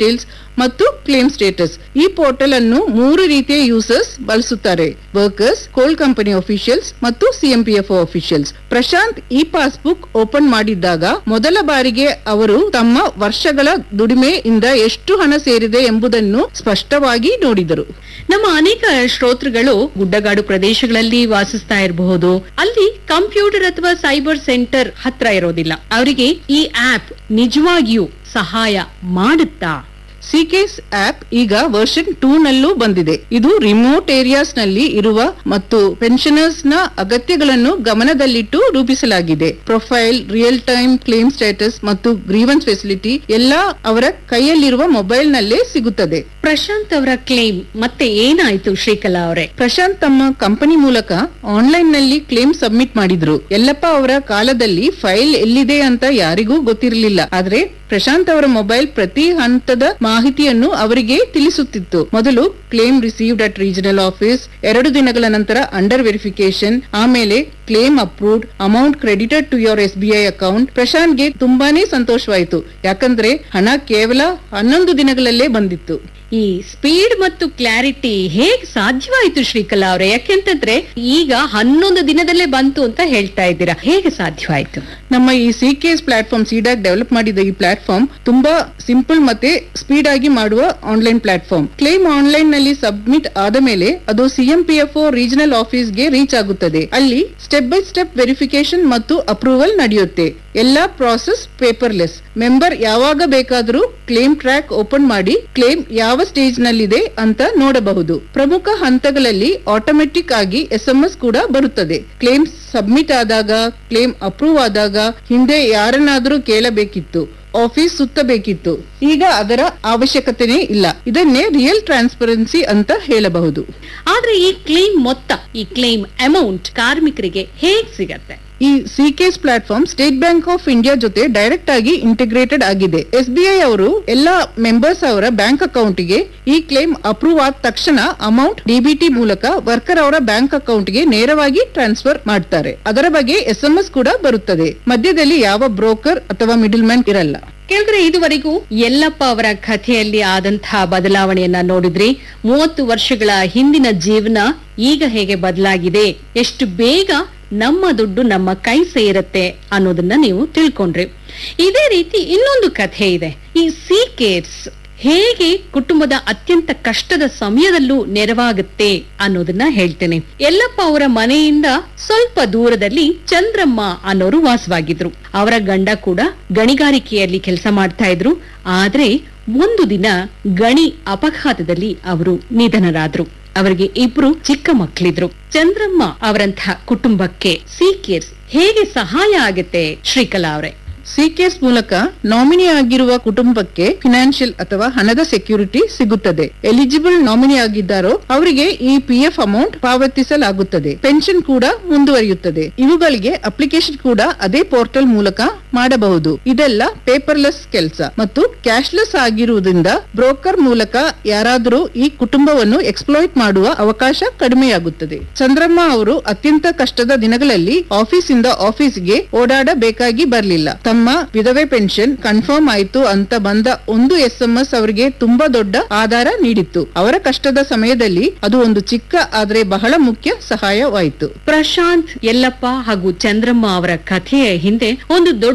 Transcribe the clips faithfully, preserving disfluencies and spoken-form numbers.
Details ಮತ್ತು claim status. ಈ portal ಅನ್ನು ಮೂರು ರೀತಿಯ ಯೂಸರ್ಸ್ ಬಳಸುತ್ತಾರೆ: ವರ್ಕರ್ಸ್, ಕೋಲ್ ಕಂಪನಿ ಅಫಿಷಿಯಲ್ಸ್ ಮತ್ತು ಸಿಎಂಪಿಎಫ್ಒ ಅಫಿಷಿಯಲ್ಸ್. ಪ್ರಶಾಂತ್ ಈ ಪಾಸ್ಬುಕ್ ಓಪನ್ ಮಾಡಿದ್ದಾಗ ಮೊದಲ ಬಾರಿಗೆ ಅವರು ತಮ್ಮ ವರ್ಷಗಳ ದುಡಿಮೆಯಿಂದ ಎಷ್ಟು ಹಣ ಸೇರಿದೆ ಎಂಬುದನ್ನು ಸ್ಪಷ್ಟವಾಗಿ ನೋಡಿದರು. ನಮ್ಮ ಅನೇಕ ಶ್ರೋತೃಗಳು ಗುಡ್ಡಗಾಡು ಪ್ರದೇಶಗಳಲ್ಲಿ ವಾಸಿಸ್ತಾ ಇರಬಹುದು. ಅಲ್ಲಿ ಕಂಪ್ಯೂಟರ್ ಅಥವಾ ಸೈಬರ್ ಸೆಂಟರ್ ಹತ್ರ ಇರೋದಿಲ್ಲ. ಅವರಿಗೆ ಈ ಆಪ್ ನಿಜವಾಗಿಯೂ ಸಹಾಯ ಮಾಡುತ್ತಾ? ಸಿಕೇಸ್ ಆಪ್ ಈಗ ವರ್ಷನ್ ಟೂ ನಲ್ಲೂ ಬಂದಿದೆ. ಇದು ರಿಮೋಟ್ ಏರಿಯಾಸ್ ನಲ್ಲಿ ಇರುವ ಮತ್ತು ಪೆನ್ಷನರ್ಸ್ ನ ಅಗತ್ಯಗಳನ್ನು ಗಮನದಲ್ಲಿಟ್ಟು ರೂಪಿಸಲಾಗಿದೆ. Profile, real time claim status ಮತ್ತು ಗ್ರೀವೆನ್ಸ್ ಫೆಸಿಲಿಟಿ ಎಲ್ಲ ಅವರ ಕೈಯಲ್ಲಿರುವ ಮೊಬೈಲ್ ನಲ್ಲೇ ಸಿಗುತ್ತದೆ. ಪ್ರಶಾಂತ್ ಅವರ ಕ್ಲೇಮ್ ಮತ್ತೆ ಏನಾಯ್ತು ಶ್ರೀಕಲಾ ಅವರೇ? ಪ್ರಶಾಂತ್ ತಮ್ಮ ಕಂಪನಿ ಮೂಲಕ ಆನ್ಲೈನ್ ನಲ್ಲಿ ಕ್ಲೇಮ್ ಸಬ್ಮಿಟ್ ಮಾಡಿದ್ರು. ಯಲ್ಲಪ್ಪ ಅವರ ಕಾಲದಲ್ಲಿ ಫೈಲ್ ಎಲ್ಲಿದೆ ಅಂತ ಯಾರಿಗೂ ಗೊತ್ತಿರಲಿಲ್ಲ. ಆದ್ರೆ ಪ್ರಶಾಂತ್ ಅವರ ಮೊಬೈಲ್ ಪ್ರತಿ ಹಂತದ ಮಾಹಿತಿಯನ್ನು ಅವರಿಗೆ ತಿಳಿಸುತ್ತಿತ್ತು. ಮೊದಲು claim received at regional office, ಎರಡು ದಿನಗಳ ನಂತರ ಅಂಡರ್ ವೆರಿಫಿಕೇಶನ್, ಆಮೇಲೆ claim approved, amount credited to your S B I account. ಪ್ರಶಾಂತ್ಗೆ ತುಂಬಾನೇ ಸಂತೋಷವಾಯಿತು, ಯಾಕಂದ್ರೆ ಹಣ ಕೇವಲ ಹನ್ನೊಂದು ದಿನಗಳಲ್ಲೇ ಬಂದಿತ್ತು. ಈ ಸ್ಪೀಡ್ ಮತ್ತು ಕ್ಲಾರಿಟಿ ಹೇಗ್ ಸಾಧ್ಯವಾಯಿತು ಶ್ರೀಕಲಾ ಅವರೇ? ಯಾಕೆಂತಂದ್ರೆ ಈಗ ಹನ್ನೊಂದು ದಿನದಲ್ಲೇ ಬಂತು ಅಂತ ಹೇಳ್ತಾ ಇದ್ದೀರಾ, ಹೇಗೆ ಸಾಧ್ಯವಾಯಿತು? ನಮ್ಮ ಈ ಸಿಕೇಸ್ ಪ್ಲಾಟ್ಫಾರ್ಮ್, ಸಿಡಾಕ್ ಡೆವಲಪ್ ಮಾಡಿದ ಈ ಪ್ಲಾಟ್ಫಾರ್ಮ್ ತುಂಬಾ ಸಿಂಪಲ್ ಮತ್ತೆ ಸ್ಪೀಡ್ ಆಗಿ ಮಾಡುವ ಆನ್ಲೈನ್ ಪ್ಲಾಟ್ಫಾರ್ಮ್. ಕ್ಲೇಮ್ ಆನ್ಲೈನ್ ನಲ್ಲಿ ಸಬ್ಮಿಟ್ ಆದ ಮೇಲೆ ಅದು ಸಿಎಂಪಿಎಫ್ಒ ರೀಜನಲ್ ಆಫೀಸ್ಗೆ ರೀಚ್ ಆಗುತ್ತದೆ. ಅಲ್ಲಿ ಸ್ಟೆಪ್ ಬೈ ಸ್ಟೆಪ್ ವೆರಿಫಿಕೇಶನ್ ಮತ್ತು ಅಪ್ರೂವಲ್ ನಡೆಯುತ್ತೆ. ಎಲ್ಲಾ ಪ್ರಾಸೆಸ್ ಪೇಪರ್ಲೆಸ್. ಮೆಂಬರ್ ಯಾವಾಗ ಬೇಕಾದರೂ ಕ್ಲೇಮ್ ಟ್ರ್ಯಾಕ್ ಓಪನ್ ಮಾಡಿ ಕ್ಲೇಮ್ ಯಾವ ಸ್ಟೇಜ್ ನಲ್ಲಿದೆ ಅಂತ ನೋಡಬಹುದು. ಪ್ರಮುಖ ಹಂತಗಳಲ್ಲಿ ಆಟೋಮೆಟಿಕ್ ಆಗಿ ಎಸ್ಎಂಎಸ್ ಕೂಡ ಬರುತ್ತದೆ. ಕ್ಲೇಮ್ ಸಬ್ಮಿಟ್ ಆದಾಗ, ಕ್ಲೇಮ್ ಅಪ್ರೂವ್ ಆದಾಗ ಹಿಂದೆ ಯಾರನ್ನಾದ್ರೂ ಕೇಳಬೇಕಿತ್ತು, ಆಫೀಸ್ ಸುತ್ತಬೇಕಿತ್ತು. ಈಗ ಅದರ ಅವಶ್ಯಕತೆನೇ ಇಲ್ಲ. ಇದನ್ನೇ ರಿಯಲ್ ಟ್ರಾನ್ಸ್ಪರೆನ್ಸಿ ಅಂತ ಹೇಳಬಹುದು. ಆದ್ರೆ ಈ ಕ್ಲೇಮ್ ಮೊತ್ತ, ಈ ಕ್ಲೇಮ್ ಅಮೌಂಟ್ ಕಾರ್ಮಿಕರಿಗೆ ಹೇಗ್ ಸಿಗತ್ತೆ? ಈ ಸಿಕೇಸ್ platform state bank of India ಜೊತೆ ಡೈರೆಕ್ಟ್ ಆಗಿ ಇಂಟಿಗ್ರೇಟೆಡ್ ಆಗಿದೆ. ಎಸ್ ಬಿ ಐ ಅವರು ಎಲ್ಲಾ ಮೆಂಬರ್ಸ್ ಅವರ ಬ್ಯಾಂಕ್ ಅಕೌಂಟ್ ಗೆ ಈ ಕ್ಲೇಮ್ ಅಪ್ರೂವ್ ಆದ ತಕ್ಷಣ ಅಮೌಂಟ್ ಡಿಬಿಟಿ ಮೂಲಕ ವರ್ಕರ್ ಅವರ ಬ್ಯಾಂಕ್ ಅಕೌಂಟ್ ಗೆ ನೇರವಾಗಿ ಟ್ರಾನ್ಸ್ಫರ್ ಮಾಡ್ತಾರೆ. ಅದರ ಬಗ್ಗೆ ಎಸ್ ಎಂ ಎಸ್ ಕೂಡ ಬರುತ್ತದೆ. ಮಧ್ಯದಲ್ಲಿ ಯಾವ ಬ್ರೋಕರ್ ಅಥವಾ ಮಿಡಲ್ ಮ್ಯಾನ್ ಇರಲ್ಲ. ಕೇಳಿದ್ರೆ ಇದುವರೆಗೂ ಯಲ್ಲಪ್ಪ ಅವರ ಕಥೆಯಲ್ಲಿ ಆದಂತಹ ಬದಲಾವಣೆಯನ್ನ ನೋಡಿದ್ರಿ. ಮೂವತ್ತು ವರ್ಷಗಳ ಹಿಂದಿನ ಜೀವನ ಈಗ ಹೇಗೆ ಬದಲಾಗಿದೆ, ಎಷ್ಟು ಬೇಗ ನಮ್ಮ ದುಡ್ಡು ನಮ್ಮ ಕೈ ಸೇರತ್ತೆ ಅನ್ನೋದನ್ನ ನೀವು ತಿಳ್ಕೊಂಡ್ರಿ. ಇದೇ ರೀತಿ ಇನ್ನೊಂದು ಕಥೆ ಇದೆ. ಈ ಸಿಕೇಸ್ ಹೇಗೆ ಕುಟುಂಬದ ಅತ್ಯಂತ ಕಷ್ಟದ ಸಮಯದಲ್ಲೂ ನೆರವಾಗುತ್ತೆ ಅನ್ನೋದನ್ನ ಹೇಳ್ತೇನೆ. ಯಲ್ಲಪ್ಪ ಅವರ ಮನೆಯಿಂದ ಸ್ವಲ್ಪ ದೂರದಲ್ಲಿ ಚಂದ್ರಮ್ಮ ಅನ್ನೋರು ವಾಸವಾಗಿದ್ರು. ಅವರ ಗಂಡ ಕೂಡ ಗಣಿಗಾರಿಕೆಯಲ್ಲಿ ಕೆಲಸ ಮಾಡ್ತಾ ಇದ್ರು. ಆದ್ರೆ ಒಂದು ದಿನ ಗಣಿ ಅಪಘಾತದಲ್ಲಿ ಅವರು ನಿಧನರಾದ್ರು. ಅವರಿಗೆ ಇಬ್ರು ಚಿಕ್ಕ ಮಕ್ಕಳಿದ್ರು. ಚಂದ್ರಮ್ಮ ಅವರಂತಹ ಕುಟುಂಬಕ್ಕೆ ಸಿಕೇಸ್ ಹೇಗೆ ಸಹಾಯ ಆಗುತ್ತೆ ಶ್ರೀಕಲಾ ಅವರೇ? ಸಿಕೇಸ್ ಮೂಲಕ ನಾಮಿನಿ ಆಗಿರುವ ಕುಟುಂಬಕ್ಕೆ ಫಿನಾನ್ಷಿಯಲ್ ಅಥವಾ ಹಣದ ಸೆಕ್ಯೂರಿಟಿ ಸಿಗುತ್ತದೆ. ಎಲಿಜಿಬಲ್ ನಾಮಿನಿ ಆಗಿದ್ದಾರೋ ಅವರಿಗೆ ಈ ಪಿ ಎಫ್ ಅಮೌಂಟ್ ಪಾವತಿಸಲಾಗುತ್ತದೆ. ಪೆನ್ಷನ್ ಕೂಡ ಮುಂದುವರಿಯುತ್ತದೆ. ಇವುಗಳಿಗೆ ಅಪ್ಲಿಕೇಶನ್ ಕೂಡ ಅದೇ ಪೋರ್ಟಲ್ ಮೂಲಕ ಮಾಡಬಹುದು. ಇದೆಲ್ಲ ಪೇಪರ್ಲೆಸ್ ಕೆಲಸ ಮತ್ತು ಕ್ಯಾಶ್ಲೆಸ್ ಆಗಿರುವುದರಿಂದ ಬ್ರೋಕರ್ ಮೂಲಕ ಯಾರಾದರೂ ಈ ಕುಟುಂಬವನ್ನು ಎಕ್ಸ್ಪ್ಲಾಯ್ಟ್ ಮಾಡುವ ಅವಕಾಶ ಕಡಿಮೆಯಾಗುತ್ತದೆ. ಚಂದ್ರಮ್ಮ ಅವರು ಅತ್ಯಂತ ಕಷ್ಟದ ದಿನಗಳಲ್ಲಿ ಆಫೀಸ್ ಇಂದ ಆಫೀಸ್ಗೆ ಓಡಾಡಬೇಕಾಗಿ ಬರಲಿಲ್ಲ. ತಮ್ಮ ವಿಧವೆ ಪೆನ್ಷನ್ ಕನ್ಫರ್ಮ್ ಆಯ್ತು ಅಂತ ಬಂದ ಒಂದು ಎಸ್ ಎಂ ಎಸ್ ಅವರಿಗೆ ತುಂಬಾ ದೊಡ್ಡ ಆಧಾರ ನೀಡಿತ್ತು. ಅವರ ಕಷ್ಟದ ಸಮಯದಲ್ಲಿ ಅದು ಒಂದು ಚಿಕ್ಕ ಆದ್ರೆ ಬಹಳ ಮುಖ್ಯ ಸಹಾಯವಾಯಿತು. ಪ್ರಶಾಂತ್, ಯಲ್ಲಪ್ಪ ಹಾಗೂ ಚಂದ್ರಮ್ಮ ಅವರ ಕಥೆಯ ಹಿಂದೆ ಒಂದು ದೊಡ್ಡ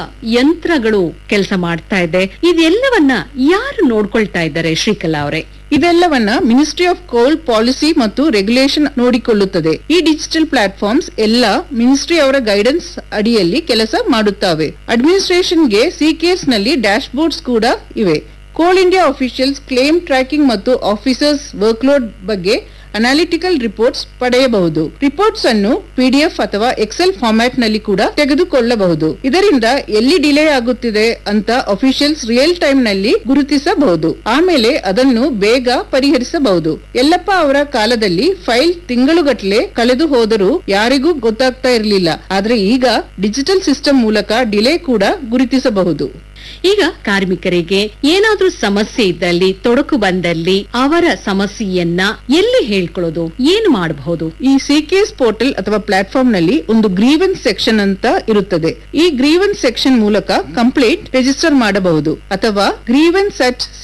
ಯಂತ್ರಗಳು ಕೆಲಸ ಮಾಡ್ತಾ ಇದೆ. ಇದೆಲ್ಲವನ್ನ ಯಾರು ನೋಡ್ಕೊಳ್ತಾ ಇದ್ದಾರೆ ಶ್ರೀಕಲಾ ಅವರೇ? ಇದೆಲ್ಲವನ್ನ ಮಿನಿಸ್ಟ್ರಿ ಆಫ್ ಕೋಲ್ ಪಾಲಿಸಿ ಮತ್ತು ರೆಗ್ಯುಲೇಷನ್ ನೋಡಿಕೊಳ್ಳುತ್ತದೆ. ಈ ಡಿಜಿಟಲ್ ಪ್ಲಾಟ್ಫಾರ್ಮ್ಸ್ ಎಲ್ಲ ಮಿನಿಸ್ಟ್ರಿ ಅವರ ಗೈಡೆನ್ಸ್ ಅಡಿಯಲ್ಲಿ ಕೆಲಸ ಮಾಡುತ್ತವೆ. ಅಡ್ಮಿನಿಸ್ಟ್ರೇಷನ್ಗೆ ಸಿಕೇಸ್ ನಲ್ಲಿ ಡ್ಯಾಶ್ ಬೋರ್ಡ್ಸ್ ಕೂಡ ಇವೆ. ಕೋಲ್ ಇಂಡಿಯಾ ಅಫಿಷಿಯಲ್ಸ್ ಕ್ಲೇಮ್ ಟ್ರ್ಯಾಕಿಂಗ್ ಮತ್ತು ಆಫೀಸರ್ಸ್ ವರ್ಕ್ಲೋಡ್ ಬಗ್ಗೆ ಅನಾಲಿಟಿಕಲ್ ರಿಪೋರ್ಟ್ಸ್ ಪಡೆಯಬಹುದು. ರಿಪೋರ್ಟ್ಸ್ ಅನ್ನು ಪಿಡಿಎಫ್ ಅಥವಾ ಎಕ್ಸೆಲ್ ಫಾರ್ಮ್ಯಾಟ್ ನಲ್ಲಿ ಕೂಡ ತೆಗೆದುಕೊಳ್ಳಬಹುದು. ಇದರಿಂದ ಎಲ್ಲಿ ಡಿಲೇ ಆಗುತ್ತಿದೆ ಅಂತ ಅಫಿಷಿಯಲ್ಸ್ ರಿಯಲ್ ಟೈಮ್ ನಲ್ಲಿ ಗುರುತಿಸಬಹುದು. ಆಮೇಲೆ ಅದನ್ನು ಬೇಗ ಪರಿಹರಿಸಬಹುದು. ಯಲ್ಲಪ್ಪ ಅವರ ಕಾಲದಲ್ಲಿ ಫೈಲ್ ತಿಂಗಳುಗಟ್ಟಲೆ ಕಳೆದು ಹೋದರೂ ಯಾರಿಗೂ ಗೊತ್ತಾಗ್ತಾ ಇರಲಿಲ್ಲ. ಆದ್ರೆ ಈಗ ಡಿಜಿಟಲ್ ಸಿಸ್ಟಮ್ ಮೂಲಕ ಡಿಲೇ ಕೂಡ ಗುರುತಿಸಬಹುದು. ಈಗ ಕಾರ್ಮಿಕರಿಗೆ ಏನಾದ್ರೂ ಸಮಸ್ಯೆ ಇದ್ದಲ್ಲಿ, ತೊಡಕು ಬಂದಲ್ಲಿ ಅವರ ಸಮಸ್ಯೆಯನ್ನ ಎಲ್ಲಿ ಹೇಳ್ಕೊಳ್ಳೋದು, ಏನು ಮಾಡಬಹುದು? ಈ ಸಿಕೇಸ್ ಪೋರ್ಟಲ್ ಅಥವಾ ಪ್ಲಾಟ್ಫಾರ್ಮ್ ನಲ್ಲಿ ಒಂದು ಗ್ರೀವೆನ್ಸ್ ಸೆಕ್ಷನ್ ಅಂತ ಇರುತ್ತದೆ. ಈ ಗ್ರೀವೆನ್ಸ್ ಸೆಕ್ಷನ್ ಮೂಲಕ ಕಂಪ್ಲೇಂಟ್ ರಿಜಿಸ್ಟರ್ ಮಾಡಬಹುದು ಅಥವಾ ಗ್ರೀವೆನ್ಸ್ ಅಟ್